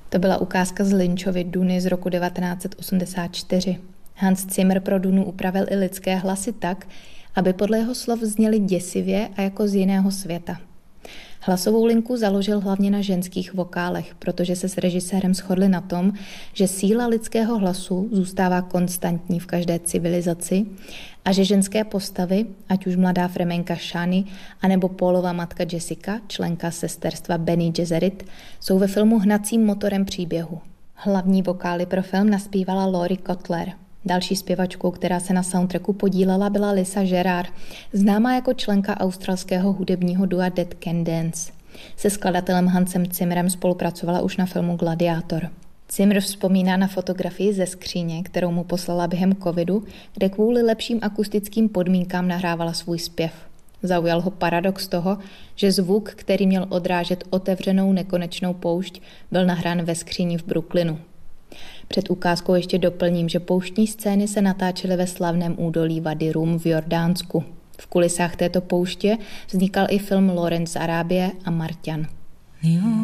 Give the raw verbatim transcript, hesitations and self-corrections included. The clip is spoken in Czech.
To byla ukázka z Lynchovy Duny z roku devatenáct set osmdesát čtyři. Hans Zimmer pro Dunu upravil i lidské hlasy tak, aby podle jeho slov zněly děsivě a jako z jiného světa. Hlasovou linku založil hlavně na ženských vokálech, protože se s režisérem shodli na tom, že síla lidského hlasu zůstává konstantní v každé civilizaci a že ženské postavy, ať už mladá Fremenka Shani, anebo Paulova matka Jessica, členka sesterstva Bene Gesserit, jsou ve filmu hnacím motorem příběhu. Hlavní vokály pro film naspívala Laurie Cutler. Další zpěvačkou, která se na soundtracku podílela, byla Lisa Gerrard, známá jako členka australského hudebního dua Dead Can Dance. Se skladatelem Hansem Zimmerem spolupracovala už na filmu Gladiátor. Zimmer vzpomíná na fotografii ze skříně, kterou mu poslala během covidu, kde kvůli lepším akustickým podmínkám nahrávala svůj zpěv. Zaujal ho paradox toho, že zvuk, který měl odrážet otevřenou nekonečnou poušť, byl nahrán ve skříni v Brooklynu. Před ukázkou ještě doplním, že pouštní scény se natáčely ve slavném údolí Vady Rum v Jordánsku. V kulisách této pouště vznikal i film Lawrence z Arábie a Marťan.